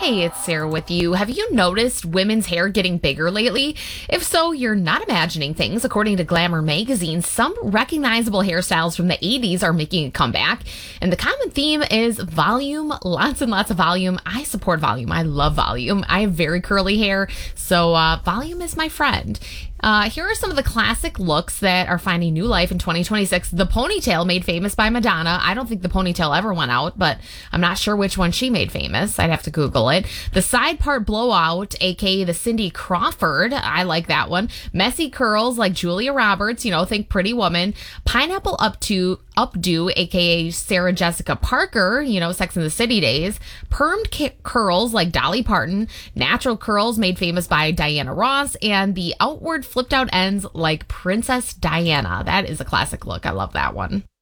Hey, it's Sarah with you. Have you noticed women's hair getting bigger lately? If so, you're not imagining things. According to Glamour magazine, some recognizable hairstyles from the 80s are making a comeback. And the common theme is volume, lots and lots of volume. I support volume. I love volume. I have very curly hair, so volume is my friend. Here are some of the classic looks that are finding new life in 2026. The ponytail made famous by Madonna. I don't think the ponytail ever went out, but I'm not sure which one she made famous. I'd have to Google it. The side part blowout, aka the Cindy Crawford. I like that one. Messy curls like Julia Roberts, think Pretty Woman. Pineapple updo, aka Sarah Jessica Parker, Sex and the City days. Permed curls like Dolly Parton. Natural curls made famous by Diana Ross. And the outward flipped out ends like Princess Diana. That is a classic look. I love that one.